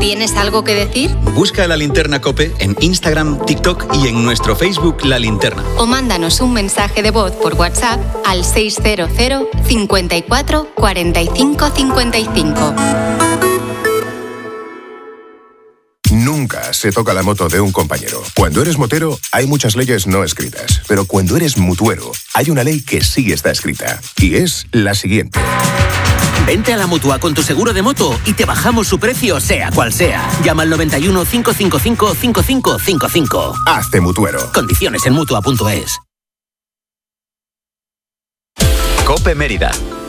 ¿Tienes algo que decir? Busca La Linterna COPE en Instagram, TikTok y en nuestro Facebook La Linterna. O mándanos un mensaje de voz por WhatsApp al 600 54 45 55. Nunca se toca la moto de un compañero. Cuando eres motero, hay muchas leyes no escritas. Pero cuando eres mutuero, hay una ley que sí está escrita. Y es la siguiente. Vente a la Mutua con tu seguro de moto y te bajamos su precio, sea cual sea. Llama al 91 555 5555. Hazte mutuero. Condiciones en Mutua.es. COPE Mérida.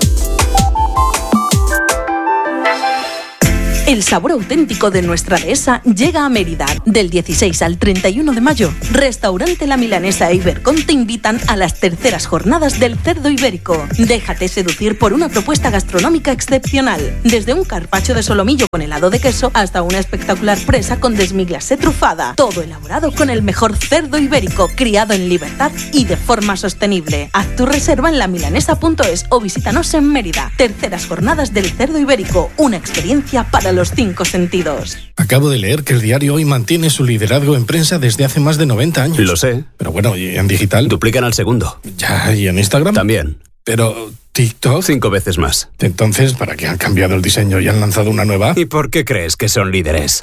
El sabor auténtico de nuestra dehesa llega a Mérida. Del 16 al 31 de mayo, Restaurante La Milanesa e Ibercon te invitan a las terceras jornadas del cerdo ibérico. Déjate seducir por una propuesta gastronómica excepcional. Desde un carpaccio de solomillo con helado de queso hasta una espectacular presa con desmiglacé trufada. Todo elaborado con el mejor cerdo ibérico, criado en libertad y de forma sostenible. Haz tu reserva en lamilanesa.es o visítanos en Mérida. Terceras jornadas del cerdo ibérico. Una experiencia para los 5 sentidos. Acabo de leer que el diario Hoy mantiene su liderazgo en prensa desde hace más de 90 años. Lo sé. Pero bueno, ¿y en digital? Duplican al segundo. Ya, ¿y en Instagram? También. Pero TikTok... 5 veces más. Entonces, ¿para qué han cambiado el diseño y han lanzado una nueva? ¿Y por qué crees que son líderes?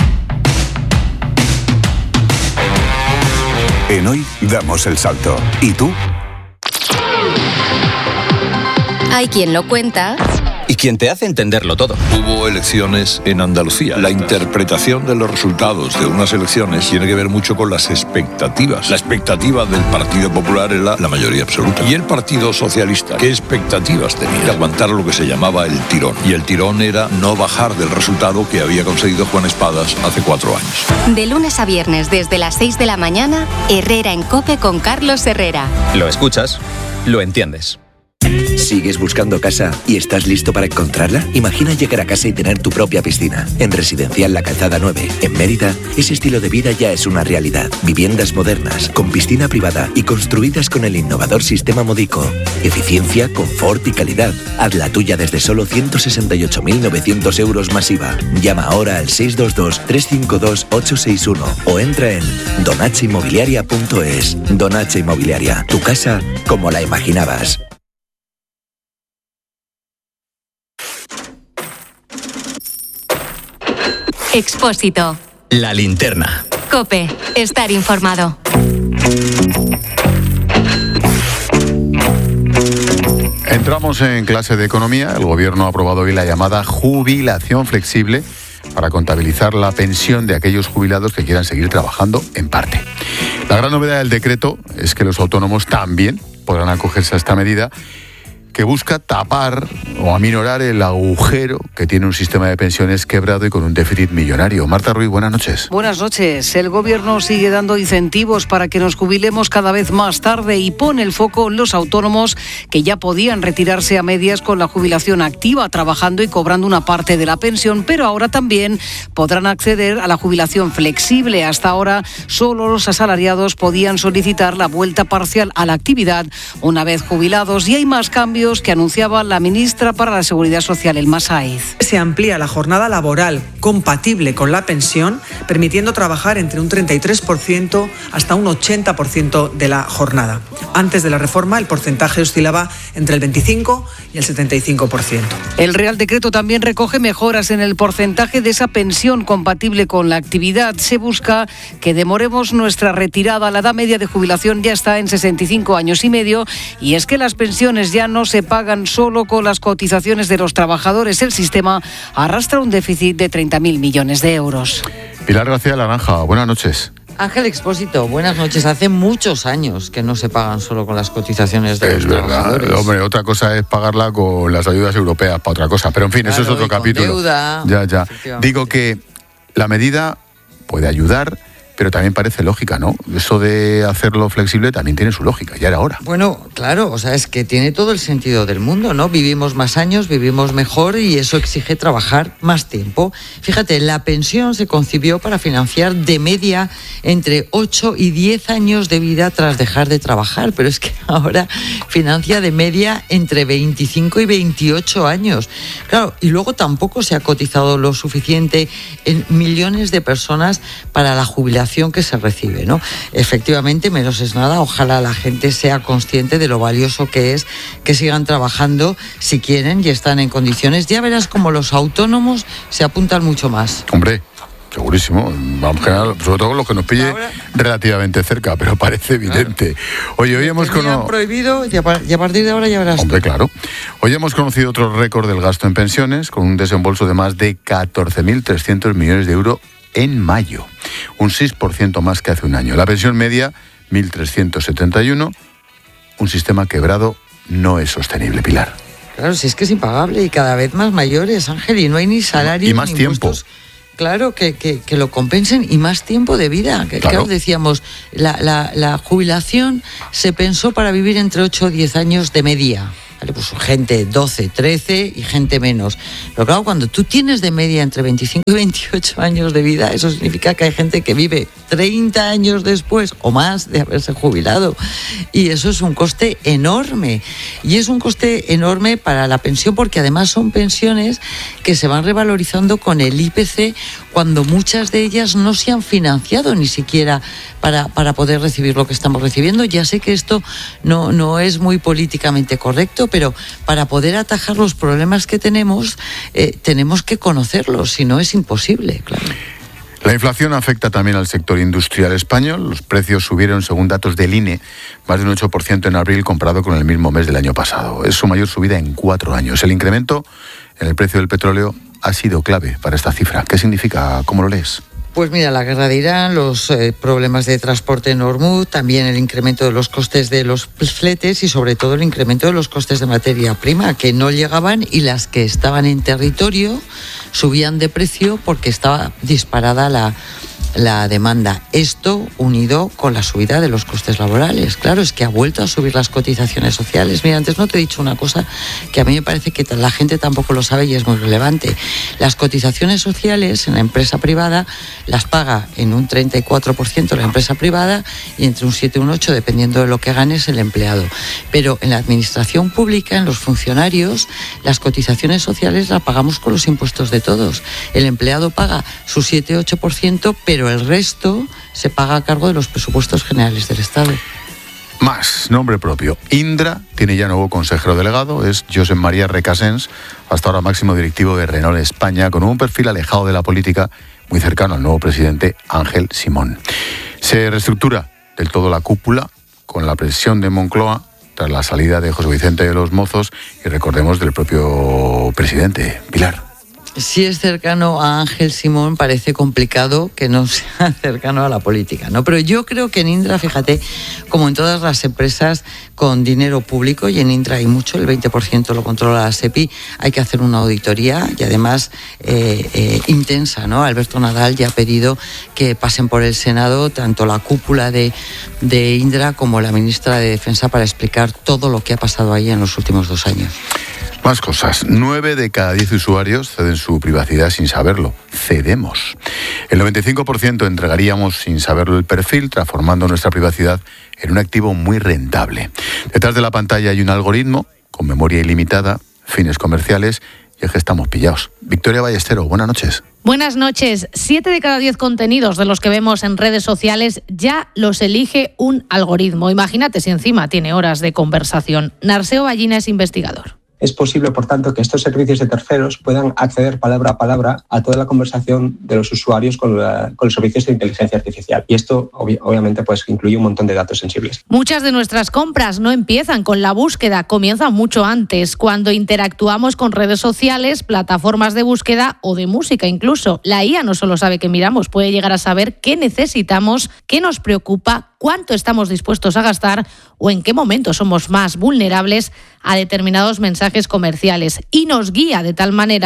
En Hoy damos el salto. ¿Y tú? Hay quien lo cuenta Y quien te hace entenderlo todo. Hubo elecciones en Andalucía. La interpretación de los resultados de unas elecciones tiene que ver mucho con las expectativas. La expectativa del Partido Popular era la mayoría absoluta. Y el Partido Socialista, ¿qué expectativas tenía? De aguantar lo que se llamaba el tirón. Y el tirón era no bajar del resultado que había conseguido Juan Espadas hace 4 años. de lunes a viernes desde las 6 de la mañana, Herrera en COPE con Carlos Herrera. Lo escuchas, lo entiendes. ¿Sigues buscando casa y estás listo para encontrarla? Imagina llegar a casa y tener tu propia piscina. En Residencial La Calzada 9, en Mérida, ese estilo de vida ya es una realidad. Viviendas modernas, con piscina privada y construidas con el innovador sistema Modico. Eficiencia, confort y calidad. Haz la tuya desde solo 168.900 euros masiva. Llama ahora al 622-352-861 o entra en donacheinmobiliaria.es. Donache Inmobiliaria, tu casa como la imaginabas. Expósito. La Linterna. COPE. Estar informado. Entramos en clase de economía. El gobierno ha aprobado hoy la llamada jubilación flexible para contabilizar la pensión de aquellos jubilados que quieran seguir trabajando en parte. La gran novedad del decreto es que los autónomos también podrán acogerse a esta medida, que busca tapar o aminorar el agujero que tiene un sistema de pensiones quebrado y con un déficit millonario. Marta Ruiz, buenas noches. Buenas noches. El gobierno sigue dando incentivos para que nos jubilemos cada vez más tarde y pone el foco en los autónomos que ya podían retirarse a medias con la jubilación activa, trabajando y cobrando una parte de la pensión, pero ahora también podrán acceder a la jubilación flexible. Hasta ahora solo los asalariados podían solicitar la vuelta parcial a la actividad una vez jubilados, y hay más cambios que anunciaba la ministra para la Seguridad Social, Elma Saiz. Se amplía la jornada laboral compatible con la pensión, permitiendo trabajar entre un 33% hasta un 80% de la jornada. Antes de la reforma, el porcentaje oscilaba entre el 25 y el 75%. El Real Decreto también recoge mejoras en el porcentaje de esa pensión compatible con la actividad. Se busca que demoremos nuestra retirada. La edad media de jubilación ya está en 65 años y medio, y es que las pensiones ya no se pagan solo con las cotizaciones de los trabajadores. El sistema arrastra un déficit de 30.000 millones de euros. Pilar García Laranja, buenas noches. Ángel Expósito, buenas noches. Hace muchos años que no se pagan solo con las cotizaciones de los trabajadores. Verdad, hombre, otra cosa es pagarla con las ayudas europeas para otra cosa. Pero en fin, claro, eso es otro capítulo. Deuda, ya. Digo que la medida puede ayudar, pero también parece lógica, ¿no? Eso de hacerlo flexible también tiene su lógica, ya era hora. Bueno, claro, o sea, es que tiene todo el sentido del mundo, ¿no? Vivimos más años, vivimos mejor y eso exige trabajar más tiempo. Fíjate, la pensión se concibió para financiar de media entre 8 y 10 años de vida tras dejar de trabajar, pero es que ahora financia de media entre 25 y 28 años. Claro, y luego tampoco se ha cotizado lo suficiente en millones de personas para la jubilación que se recibe, ¿no? Efectivamente, menos es nada, ojalá la gente sea consciente de lo valioso que es que sigan trabajando si quieren y están en condiciones. Ya verás como los autónomos se apuntan mucho más. Hombre, segurísimo, vamos a sobre todo los que nos pille relativamente cerca, pero parece evidente. Oye, hoy hemos conocido... prohibido y a partir de ahora ya verás. Hombre, claro. Hoy hemos conocido otro récord del gasto en pensiones, con un desembolso de más de 14.300 millones de euros en mayo, un 6% más que hace un año. La pensión media, 1.371, un sistema quebrado no es sostenible, Pilar. Claro, si es que es impagable y cada vez más mayores, Ángel, y no hay ni salario y más ni tiempo. Impuestos. Claro, que lo compensen y más tiempo de vida. Claro, decíamos, la jubilación se pensó para vivir entre 8 o 10 años de media. Vale, pues gente 12, 13 y gente menos. Pero claro, cuando tú tienes de media entre 25 y 28 años de vida, eso significa que hay gente que vive 30 años después o más de haberse jubilado. Y eso es un coste enorme. Y es un coste enorme para la pensión porque además son pensiones que se van revalorizando con el IPC cuando muchas de ellas no se han financiado ni siquiera para poder recibir lo que estamos recibiendo. Ya sé que esto no es muy políticamente correcto, pero para poder atajar los problemas que tenemos que conocerlos, si no es imposible, claro. La inflación afecta también al sector industrial español. Los precios subieron, según datos del INE, más de un 8% en abril comparado con el mismo mes del año pasado. Es su mayor subida en 4 años. El incremento en el precio del petróleo ha sido clave para esta cifra. ¿Qué significa? ¿Cómo lo lees? Pues mira, la guerra de Irán, los problemas de transporte en Hormuz, también el incremento de los costes de los fletes y sobre todo el incremento de los costes de materia prima que no llegaban y las que estaban en territorio subían de precio porque estaba disparada la demanda. Esto unido con la subida de los costes laborales. Claro, es que ha vuelto a subir las cotizaciones sociales. Mira, antes no te he dicho una cosa que a mí me parece que la gente tampoco lo sabe y es muy relevante. Las cotizaciones sociales en la empresa privada las paga en un 34% la empresa privada y entre un 7 y un 8, dependiendo de lo que ganes, el empleado. Pero en la administración pública, en los funcionarios, las cotizaciones sociales las pagamos con los impuestos de todos. El empleado paga su 7-8%, pero el resto se paga a cargo de los presupuestos generales del Estado. Más, nombre propio. Indra tiene ya nuevo consejero delegado, es Josep María Recasens, hasta ahora máximo directivo de Renault España, con un perfil alejado de la política, muy cercano al nuevo presidente Ángel Simón. Se reestructura del todo la cúpula, con la presión de Moncloa, tras la salida de José Vicente de los Mozos, y recordemos del propio presidente, Pilar. Si es cercano a Ángel Simón, parece complicado que no sea cercano a la política, ¿no? Pero yo creo que en Indra, fíjate, como en todas las empresas con dinero público, y en Indra hay mucho, el 20% lo controla la SEPI, hay que hacer una auditoría y además intensa, ¿no? Alberto Nadal ya ha pedido que pasen por el Senado tanto la cúpula de Indra como la ministra de Defensa para explicar todo lo que ha pasado ahí en los últimos 2 años. Más cosas. 9 de cada 10 usuarios ceden su privacidad sin saberlo. Cedemos. El 95% entregaríamos sin saberlo el perfil, transformando nuestra privacidad en un activo muy rentable. Detrás de la pantalla hay un algoritmo con memoria ilimitada, fines comerciales, y es que estamos pillados. Victoria Ballestero, buenas noches. Buenas noches. 7 de cada 10 contenidos de los que vemos en redes sociales ya los elige un algoritmo. Imagínate si encima tiene horas de conversación. Narseo Ballina es investigador. Es posible, por tanto, que estos servicios de terceros puedan acceder palabra a palabra a toda la conversación de los usuarios con los servicios de inteligencia artificial. Y esto, obviamente, pues incluye un montón de datos sensibles. Muchas de nuestras compras no empiezan con la búsqueda, comienzan mucho antes, cuando interactuamos con redes sociales, plataformas de búsqueda o de música incluso. La IA no solo sabe qué miramos, puede llegar a saber qué necesitamos, qué nos preocupa, cuánto estamos dispuestos a gastar o en qué momento somos más vulnerables a determinados mensajes comerciales, y nos guía de tal manera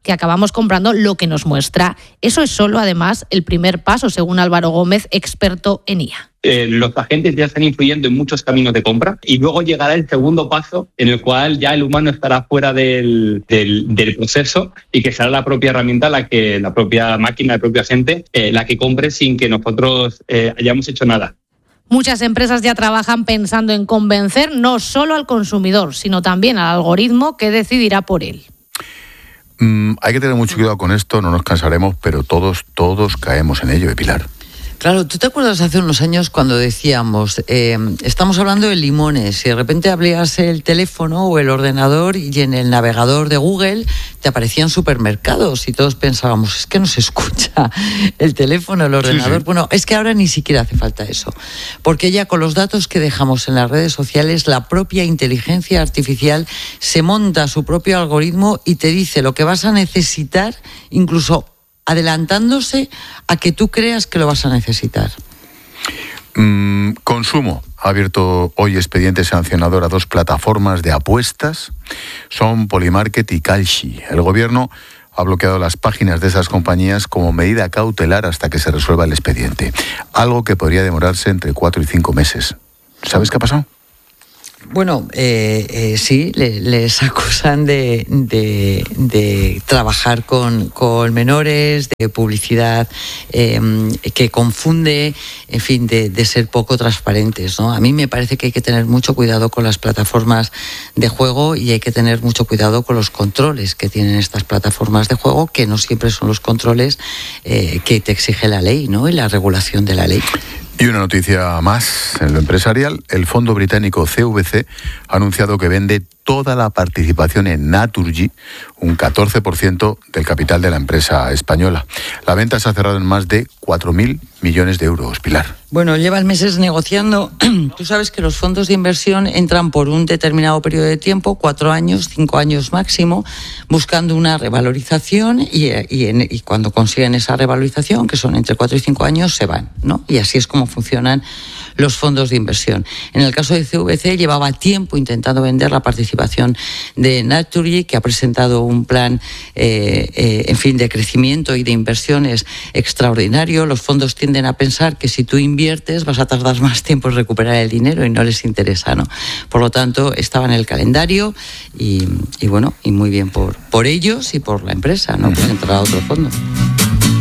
que acabamos comprando lo que nos muestra. Eso es solo, además, el primer paso, según Álvaro Gómez, experto en IA. Los agentes ya están influyendo en muchos caminos de compra y luego llegará el segundo paso en el cual ya el humano estará fuera del proceso y que será la propia herramienta, la propia máquina, el propio agente, la que compre sin que nosotros hayamos hecho nada. Muchas empresas ya trabajan pensando en convencer no solo al consumidor, sino también al algoritmo que decidirá por él. Hay que tener mucho cuidado con esto, no nos cansaremos, pero todos caemos en ello, Pilar. Claro, ¿tú te acuerdas hace unos años cuando decíamos, estamos hablando de limones y de repente abrías el teléfono o el ordenador y en el navegador de Google te aparecían supermercados y todos pensábamos, es que no se escucha el teléfono, el ordenador? Sí. Bueno, es que ahora ni siquiera hace falta eso, porque ya con los datos que dejamos en las redes sociales, la propia inteligencia artificial se monta su propio algoritmo y te dice lo que vas a necesitar, incluso adelantándose a que tú creas que lo vas a necesitar. Consumo ha abierto hoy expediente sancionador a 2 plataformas de apuestas, son Polymarket y Kalshi. El gobierno ha bloqueado las páginas de esas compañías como medida cautelar hasta que se resuelva el expediente, algo que podría demorarse entre 4 y 5 meses. ¿Sabes qué ha pasado? Bueno, sí, les acusan de trabajar con menores, de publicidad que confunde, en fin, de ser poco transparentes, ¿no? A mí me parece que hay que tener mucho cuidado con las plataformas de juego y hay que tener mucho cuidado con los controles que tienen estas plataformas de juego, que no siempre son los controles que te exige la ley, ¿no? Y la regulación de la ley. Y una noticia más en lo empresarial. El fondo británico CVC ha anunciado que vende toda la participación en Naturgy, un 14% del capital de la empresa española. La venta se ha cerrado en más de 4.000 millones de euros, Pilar. Bueno, llevan meses negociando. Tú sabes que los fondos de inversión entran por un determinado periodo de tiempo, 4 años, 5 años máximo, buscando una revalorización y cuando consiguen esa revalorización, que son entre 4 y 5 años, se van, ¿no? Y así es como funcionan los fondos de inversión. En el caso de CVC llevaba tiempo intentando vender la participación de Naturgy, que ha presentado un plan en fin, de crecimiento y de inversiones extraordinario. Los fondos tienden a pensar que si tú inviertes vas a tardar más tiempo en recuperar el dinero y no les interesa, ¿no? Por lo tanto, estaba en el calendario y bueno, y muy bien por ellos y por la empresa, ¿no? Pues entrará otro fondo.